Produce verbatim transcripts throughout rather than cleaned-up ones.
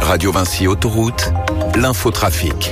Radio Vinci Autoroute, l'infotrafic.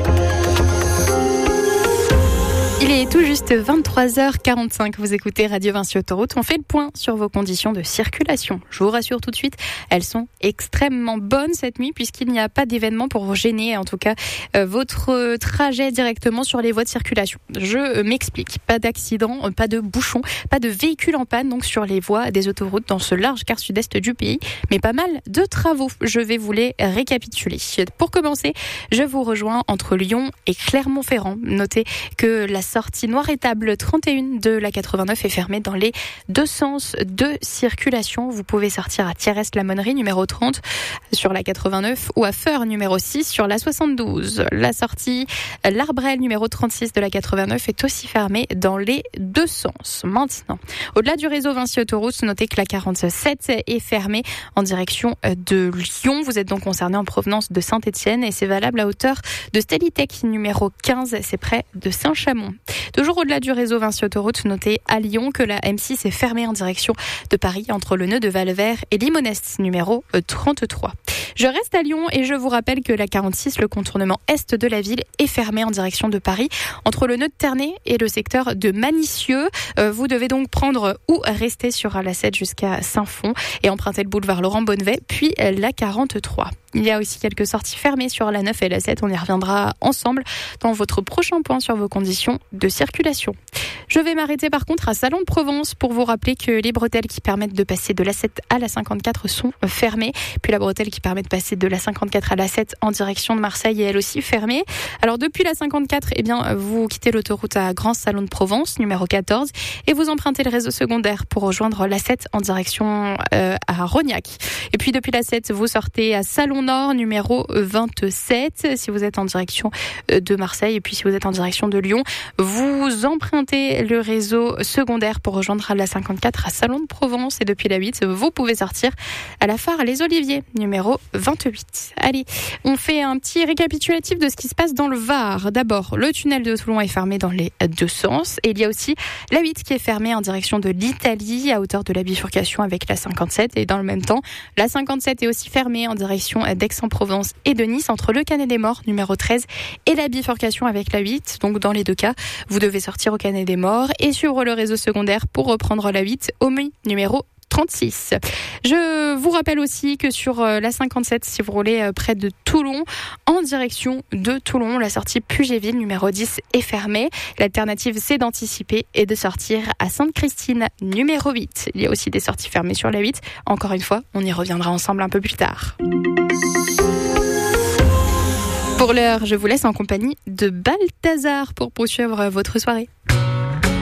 Il est tout juste vingt-trois heures quarante-cinq. Vous écoutez Radio Vinci Autoroute. On fait le point sur vos conditions de circulation. Je vous rassure tout de suite, elles sont extrêmement bonnes cette nuit puisqu'il n'y a pas d'événement pour vous gêner, en tout cas, euh, votre trajet directement sur les voies de circulation. Je euh, m'explique. Pas d'accident, euh, pas de bouchons, pas de véhicules en panne donc sur les voies des autoroutes dans ce large quart sud-est du pays, mais pas mal de travaux. Je vais vous les récapituler. Pour commencer, je vous rejoins entre Lyon et Clermont-Ferrand. Notez que la sortie Noir-Étable trente et un de la quatre-vingt-neuf est fermée dans les deux sens de circulation. Vous pouvez sortir à Thiérès-la-Monnerie numéro trente sur la quatre-vingt-neuf ou à Feur numéro six sur la soixante-douze. La sortie L'Arbrel numéro trente-six de la quatre-vingt-neuf est aussi fermée dans les deux sens. Maintenant, au-delà du réseau Vinci Autoroute, notez que la quarante-sept est fermée en direction de Lyon. Vous êtes donc concerné en provenance de Saint-Étienne et c'est valable à hauteur de Stellitech numéro quinze, c'est près de Saint-Chamond. Toujours au-delà du réseau Vinci Autoroute, notez à Lyon que la M six est fermée en direction de Paris entre le nœud de Valvert et Limonest numéro trente-trois. Je reste à Lyon et je vous rappelle que la quarante-six, le contournement est de la ville, est fermé en direction de Paris entre le nœud de Ternay et le secteur de Manicieux. Euh, vous devez donc prendre ou rester sur l'A sept jusqu'à Saint-Fond et emprunter le boulevard Laurent Bonnevet puis la quarante-trois. Il y a aussi quelques sorties fermées sur la neuf et la sept. On y reviendra ensemble dans votre prochain point sur vos conditions de circulation. Je vais m'arrêter par contre à Salon de Provence pour vous rappeler que les bretelles qui permettent de passer de la sept à la cinquante-quatre sont fermées. Puis la bretelle qui permet de passer de la cinquante-quatre à la sept en direction de Marseille est elle aussi fermée. Alors depuis la cinquante-quatre, eh bien, vous quittez l'autoroute à Grand Salon de Provence, numéro quatorze, et vous empruntez le réseau secondaire pour rejoindre la sept en direction euh, à Rognac. Et puis depuis la sept, vous sortez à Salon Nord, numéro vingt-sept, si vous êtes en direction de Marseille. Et puis si vous êtes en direction de Lyon, vous empruntez le réseau secondaire pour rejoindre la cinquante-quatre à Salon de Provence. Et depuis la huit, vous pouvez sortir à la Phare Les Oliviers, numéro vingt-huit. Allez, on fait un petit récapitulatif de ce qui se passe dans le Var. D'abord, le tunnel de Toulon est fermé dans les deux sens. Et il y a aussi la huit qui est fermée en direction de l'Italie, à hauteur de la bifurcation avec la cinquante-sept. Et dans le même temps, la cinquante-sept est aussi fermée en direction d'Aix-en-Provence et de Nice, entre le Canet des Morts, numéro treize, et la bifurcation avec la huit. Donc dans les deux cas, vous devez sortir au Canet des Morts et suivre le réseau secondaire pour reprendre la huit au Muy, numéro trente-six. Je vous rappelle aussi que sur la cinquante-sept, si vous roulez près de Toulon, en direction de Toulon, la sortie Puget-Ville numéro dix est fermée. L'alternative, c'est d'anticiper et de sortir à Sainte-Christine numéro huit. Il y a aussi des sorties fermées sur la huit. Encore une fois, on y reviendra ensemble un peu plus tard. Pour l'heure, je vous laisse en compagnie de Balthazar pour poursuivre votre soirée.